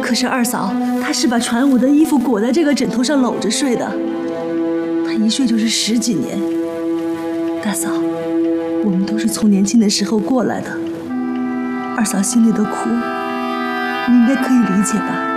可是二嫂，她是把传武的衣服裹在这个枕头上搂着睡的，她一睡就是10几年。大嫂，我们都是从年轻的时候过来的，二嫂心里的苦，你应该可以理解吧？